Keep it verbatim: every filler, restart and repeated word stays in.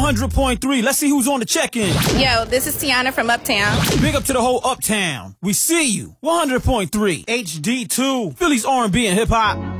hundred point three. Let's see who's on the check-in. Yo, this is Tiana from Uptown. Big up to the whole Uptown. We see you. one hundred point three. H D two. Philly's R and B and hip-hop.